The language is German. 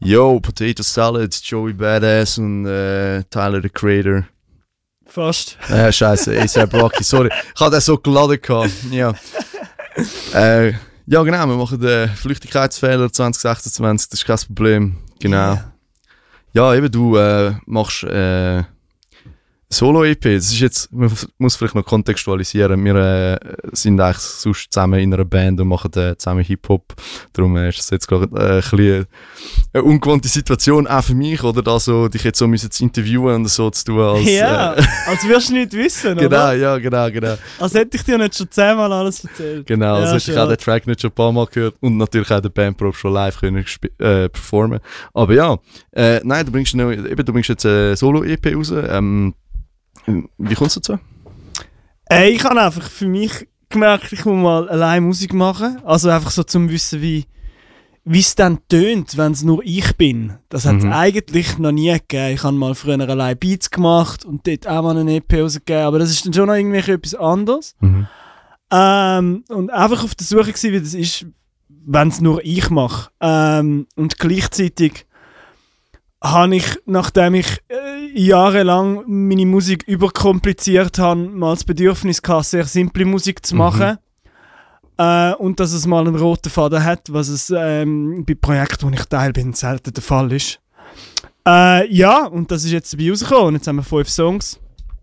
Yo, Potato Salad, Joey Badass und Tyler, the Creator. Fast. Scheiße, A$AP Rocky, sorry. Ich hatte das so geladen gehabt. Ja. Ja, genau, wir machen den Flüchtigkeitsfehler 2026, das ist kein Problem. Genau. Yeah. Ja, eben, du machst Solo-EP, das ist jetzt, man muss vielleicht noch kontextualisieren, wir sind eigentlich sonst zusammen in einer Band und machen zusammen Hip-Hop, darum ist das jetzt gerade ein bisschen eine ungewohnte Situation, auch für mich, oder da so, dich jetzt so müssen zu interviewen und so zu tun, als... Ja, als wirst du nicht wissen, genau, oder? Ja, genau. Als hätte ich dir nicht schon 10-mal alles erzählt. Genau, ja, also ich habe den Track nicht schon ein paar Mal gehört und natürlich auch den Bandprobe schon live können performen. Aber ja, nein, du bringst jetzt eine Solo-EP raus. Wie kommst du dazu? Ich habe einfach für mich gemerkt, ich muss mal allein Musik machen. Also einfach so zum Wissen, wie es dann tönt, wenn es nur ich bin. Das hat es eigentlich noch nie gegeben. Ich habe mal früher allein Beats gemacht und dort auch mal eine EP rausgegeben, aber das ist dann schon noch irgendwie etwas anderes. Und einfach auf der Suche gewesen, wie das ist, wenn es nur ich mache. Und gleichzeitig habe ich, nachdem ich jahrelang meine Musik überkompliziert habe, mal das Bedürfnis gehabt, sehr simple Musik zu machen. Und dass es mal einen roten Faden hat, was es bei Projekten, wo ich Teil bin, selten der Fall ist. Ja, und das ist jetzt dabei rausgekommen. Und jetzt haben wir 5 Songs.